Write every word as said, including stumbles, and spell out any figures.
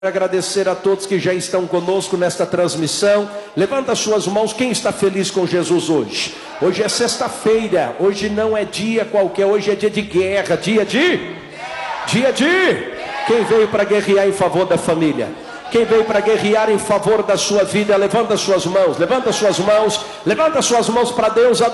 Agradecer a todos que já estão conosco nesta transmissão. Levanta as suas mãos, quem está feliz com Jesus hoje? Hoje é sexta-feira, hoje não é dia qualquer, hoje é dia de guerra, dia de... Dia de... Quem veio para guerrear em favor da família? Quem veio para guerrear em favor da sua vida? Levanta as suas mãos, levanta as suas mãos, levanta as suas mãos para Deus.